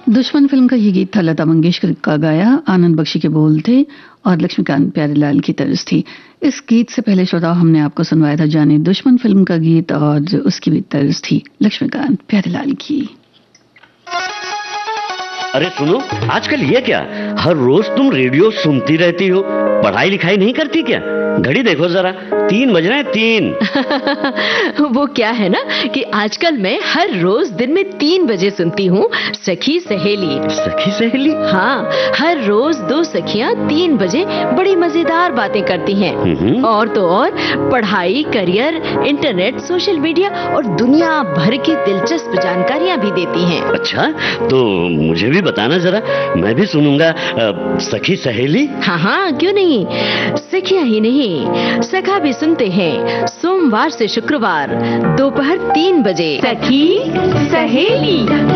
दुश्मन फिल्म का ये गीत था, लता मंगेशकर का गाया, आनंद बख्शी के बोल थे और लक्ष्मीकांत प्यारेलाल की तर्ज थी। इस गीत से पहले श्रोताओं हमने आपको सुनवाया था जाने दुश्मन फिल्म का गीत और उसकी भी तर्ज थी लक्ष्मीकांत प्यारेलाल की। अरे सुनो, आजकल ये क्या, हर रोज तुम रेडियो सुनती रहती हो, पढ़ाई लिखाई नहीं करती क्या? घड़ी देखो जरा, 3 बज रहे हैं, 3। वो क्या है ना कि आजकल मैं हर रोज दिन में 3 बजे सुनती हूँ सखी सहेली। सखी सहेली? हाँ, हर रोज 2 सखियाँ 3 बजे बड़ी मजेदार बातें करती हैं। और तो और पढ़ाई, करियर, इंटरनेट, सोशल मीडिया और दुनिया भर की दिलचस्प जानकारियाँ भी देती हैं। अच्छा, तो मुझे भी बताना जरा, मैं भी सुनूंगा सखी सहेली। हाँ हाँ, क्यों नहीं। सखियाँ ही नहीं, सखा भी सुनते हैं सोमवार से शुक्रवार दोपहर 3 बजे। सखी सहेली।